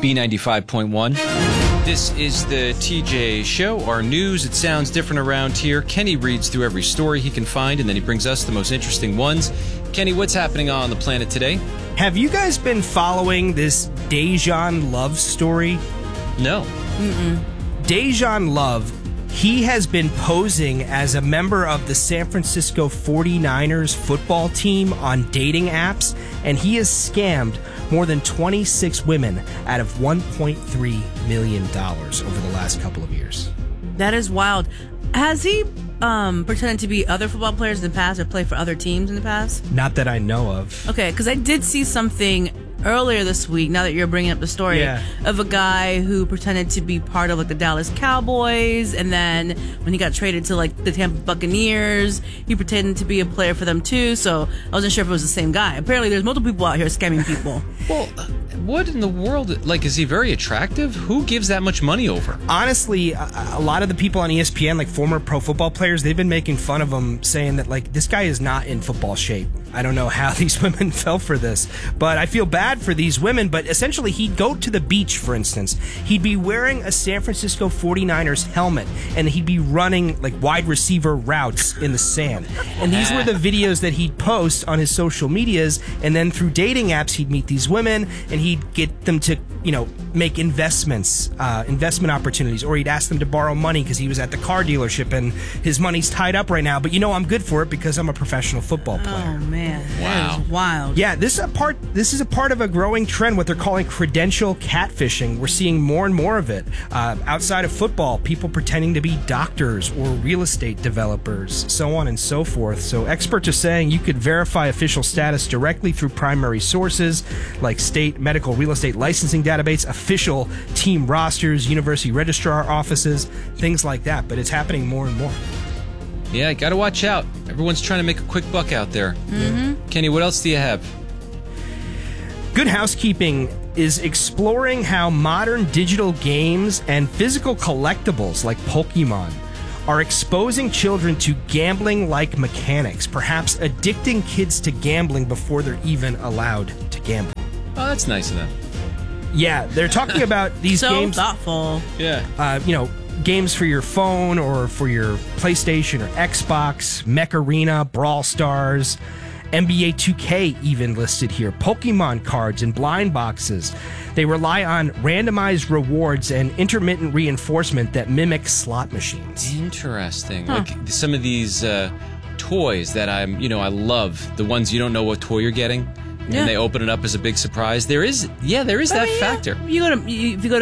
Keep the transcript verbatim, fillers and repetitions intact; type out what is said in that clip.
B ninety-five point one. This is the T J Show, our news. It sounds different around here. Kenny reads through every story he can find, and then he brings us the most interesting ones. Kenny, what's happening on the planet today? Have you guys been following this Dejan Love story? No. Mm-mm. Dejan Love, he has been posing as a member of the San Francisco forty-niners football team on dating apps, and he has scammed more than twenty-six women out of one point three million dollars over the last couple of years. That is wild. Has he um, pretended to be other football players in the past or play for other teams in the past? Not that I know of. Okay, because I did see something earlier this week, now that you're bringing up the story, yeah. of a guy who pretended to be part of like the Dallas Cowboys, and then when he got traded to like the Tampa Buccaneers, he pretended to be a player for them too, so I wasn't sure if it was the same guy. Apparently there's multiple people out here scamming people. Well, what in the world? Like, is he very attractive? Who gives that much money over? Honestly, a, a lot of the people on E S P N, like former pro football players, they've been making fun of him, saying that like this guy is not in football shape. I don't know how these women fell for this, but I feel bad for these women. But essentially, he'd go to the beach, for instance. He'd be wearing a San Francisco forty-niners helmet, and he'd be running like wide receiver routes in the sand. And these were the videos that he'd post on his social medias, and then through dating apps, he'd meet these women, and he'd get them to, you know, make investments, uh, investment opportunities, or he'd ask them to borrow money because he was at the car dealership and his money's tied up right now. But you know, I'm good for it because I'm a professional football player. Oh man, wow, that is wild. Yeah, this is a part. This is a part of a growing trend, what they're calling credential catfishing. We're seeing more and more of it uh, outside of football. People pretending to be doctors or real estate developers, so on and so forth. So experts are saying you could verify official status directly through primary sources like state medical real estate licensing database, official team rosters, university registrar offices, things like that. But it's happening more and more. Yeah, got to watch out. Everyone's trying to make a quick buck out there. Mm-hmm. Kenny, what else do you have? Good Housekeeping is exploring how modern digital games and physical collectibles like Pokemon are exposing children to gambling-like mechanics, perhaps addicting kids to gambling before they're even allowed to gamble. Oh, that's nice of them. Yeah, they're talking about these so games. So thoughtful. Yeah. Uh, you know, games for your phone or for your PlayStation or Xbox, Mech Arena, Brawl Stars, N B A two K even listed here, Pokemon cards and blind boxes. They rely on randomized rewards and intermittent reinforcement that mimic slot machines. Interesting. Huh. Like some of these uh, toys that I'm, you know, I love, the ones you don't know what toy you're getting, yeah. and they open it up as a big surprise. There is, yeah, there is I that mean, factor. Yeah. You go to you, if you go to